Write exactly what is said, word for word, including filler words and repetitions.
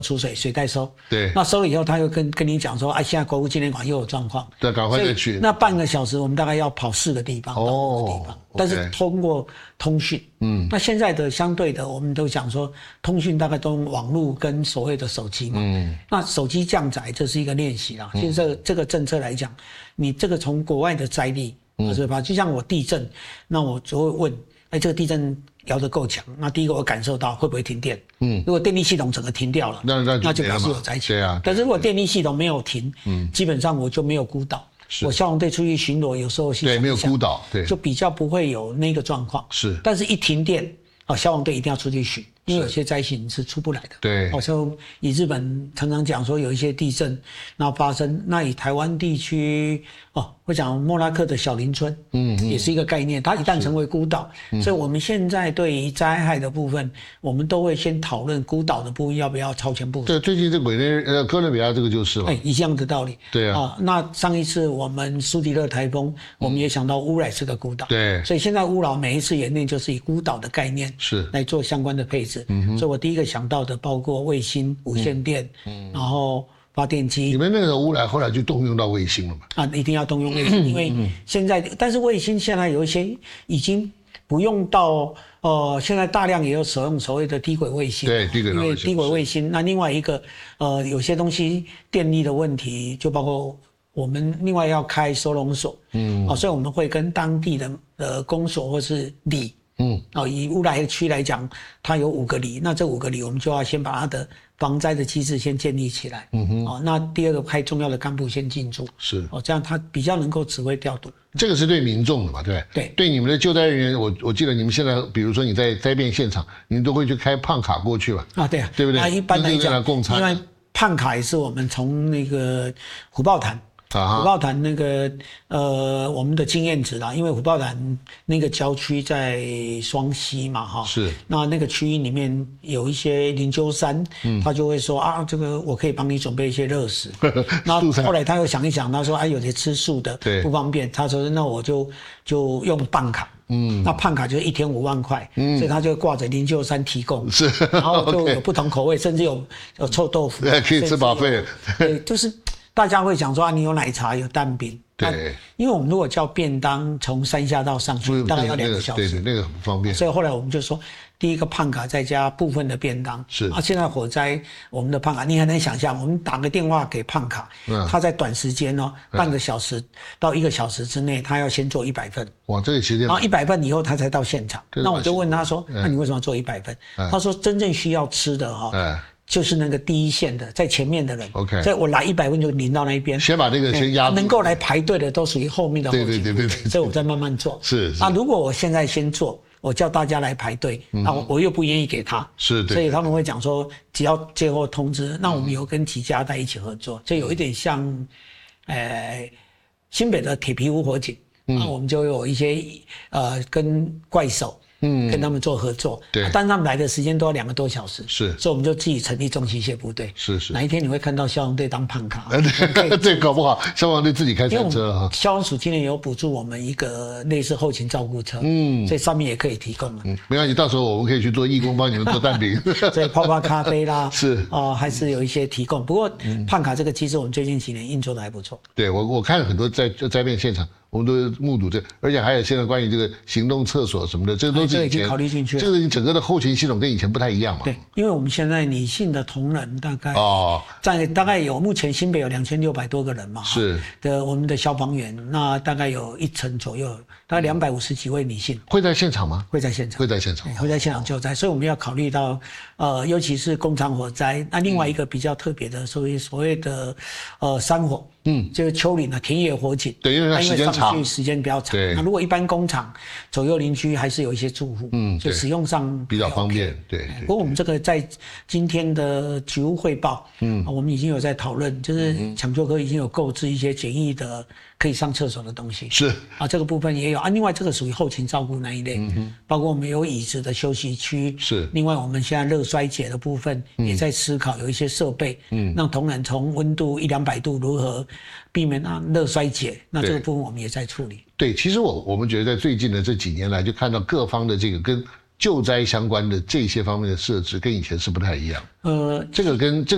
储水水代收， 对， 那收了以后，他又跟跟你讲说，哎，现在国父纪念馆又有状况， 对，赶快再去。 那半个小时我们大概要跑四个地方，到五个地方，但是通过通讯，嗯，那现在的相对的，我们都讲说，通讯大概都用网络跟所谓的手机嘛，嗯，那手机降载这是一个练习啦。其实这个这个政策来讲，你这个从国外的灾例，嗯，是吧？就像我地震，那我就会问，哎，这个地震摇得够强，那第一个我感受到会不会停电？嗯，如果电力系统整个停掉了， 那那那就表示有灾情。 对啊， 但是如果电力系统没有停，嗯，基本上我就没有孤岛。我消防队出去巡逻，有时候对没有孤岛，对， 就比较不会有那个状况。 是， 但是一停电，啊，消防队一定要出去巡，因为有些灾情是出不来的。 对， 好像以日本常常讲说有一些地震，然后发生，那以台湾地区哦，会讲莫拉克的小林村，嗯，也是一个概念。它一旦成为孤岛，所以我们现在对于灾害的部分，我们都会先讨论孤岛的部分要不要超前部署。 对，最近这委内呃哥伦比亚这个就是了， 哎，一样的道理。 对啊， 啊，那上一次我们苏迪勒台风，我们也想到乌来是个孤岛， 对， 所以现在乌老每一次演练就是以孤岛的概念是来做相关的配置。嗯，所以我第一个想到的包括卫星、无线电，嗯，然后发电机。 你们那个乌来后来就动用到卫星了嘛？ 啊，一定要动用卫星，因为现在，但是卫星现在有一些已经不用到，呃，现在大量也有使用所谓的低轨卫星， 对，低轨卫星， 因为低轨卫星。那另外一个，呃，有些东西电力的问题，就包括我们另外要开收容所，嗯，哦，所以我们会跟当地的呃公所或是里。嗯，哦，以乌来区来讲，它有五个里，那这五个里我们就要先把它的防灾的机制先建立起来。嗯哼，哦，那第二个派重要的干部先进驻， 是， 哦，这样他比较能够指挥调度。 这个是对民众的嘛，对对， 对你们的救灾人员，我我记得你们现在，比如说你在灾变现场，你们都会去开胖卡过去吧？ 啊，对啊， 对不对？ 那一般来讲， 共餐， 因为胖卡也是我们从那个虎豹潭。虎豹潭那个呃，我们的经验值啦，因为虎豹潭那个郊区在双溪嘛，哈， 是， 那那个区域里面有一些灵鹫山，嗯，他就会说啊，这个我可以帮你准备一些热食。那后来他又想一想，他说啊，有些吃素的不方便，他说那我就就用棒卡。嗯，那胖卡就是一天五万块，嗯，所以他就挂着灵鹫山提供， 是， 然后就有不同口味，甚至有有臭豆腐， 对，可以吃饱费， 对，就是。大家会讲说啊，你有奶茶有蛋饼， 对， 因为我们如果叫便当从山下到上去，大概要两个小时， 对对，那个很不方便。 所以后来我们就说，第一个胖卡再加部分的便当， 是啊，现在火灾我们的胖卡，你很难想象，我们打个电话给胖卡，嗯，他在短时间哦，半个小时到一个小时之内，他要先做一百份， 哇，这个时间， 然后一百份以后他才到现场，那我就问他说，那你为什么要做一百份？他说真正需要吃的哈。就是那个第一线的，在前面的人 ，OK， 所以我来一百份就领到那一边， 先把这个先压住， 能够来排队的都属于后面的后勤， 对对对对对， 所以我再慢慢做。 是， 那如果我现在先做，我叫大家来排队，那我我又不愿意给他， 是， 所以他们会讲说，只要接获通知，那我们有跟几家在一起合作，就有一点像，呃，新北的铁皮屋火警，那我们就有一些呃跟怪手。嗯，跟他们做合作， 对， 但他们来的时间都要两个多小时， 是， 所以我们就自己成立重机械部队， 是是。 哪一天你会看到消防队当胖卡？ 对，搞不好消防队自己开餐车啊。 消防署今年有补助我们一个类似后勤照顾车，嗯，所以上面也可以提供了。 嗯，没关系，到时候我们可以去做义工，帮你们做蛋饼， 所以泡泡咖啡啦， 是哦，还是有一些提供。不过胖卡这个机制，我们最近几年运作的还不错。 对我我看了很多灾灾变现场。我们都目睹这，而且还有现在关于这个行动厕所什么的，这都是以前、 哎、这已经考虑进去了。 这个整个的后勤系统跟以前不太一样嘛。 对，因为我们现在女性的同仁大概哦， 在大概有目前新北有两千六百多个人嘛， 是的我们的消防员，那大概有一成左右，大概两百五十几位女性。 会在现场吗？ 会在现场， 会在现场， 会在现场救灾，所以我们要考虑到，呃，尤其是工厂火灾，那另外一个比较特别的，所谓所谓的，呃，山火。嗯，就是丘陵的田野火警， 对，因为它时间长， 时间比较长。 对， 那如果一般工厂左右邻居还是有一些住户，嗯，就使用上比较方便。对， 不过我们这个在今天的局务汇报，嗯，我们已经有在讨论，就是抢救科已经有购置一些简易的可以上厕所的东西。 是啊，这个部分也有啊。另外，这个属于后勤照顾那一类，嗯包括我们有椅子的休息区。 是。 另外，我们现在热衰竭的部分也在思考有一些设备，嗯，让同仁从温度一两百度如何避免啊热衰竭，那这个部分我们也在处理。 对，其实我我们觉得在最近的这几年来，就看到各方的这个跟救灾相关的这些方面的设置，跟以前是不太一样。呃，这个跟这个。